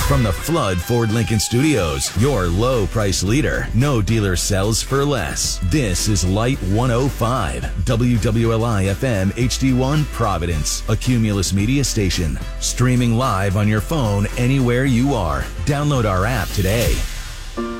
From the Flood Ford Lincoln Studios, your low price leader. No dealer sells for less. This is Light 105, WWLI FM HD1 Providence, a Cumulus media station. Streaming live on your phone anywhere you are. Download our app today.